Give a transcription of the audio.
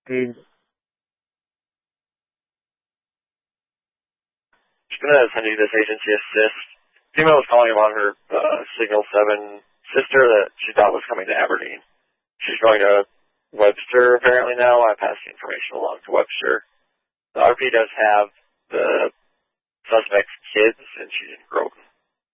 Mm. She's going to send you this agency assist. Female was calling about her Signal 7 sister that she thought was coming to Aberdeen. She's going to Webster apparently now. I passed the information along to Webster. The RP does have the suspect's kids, and she's in Groton.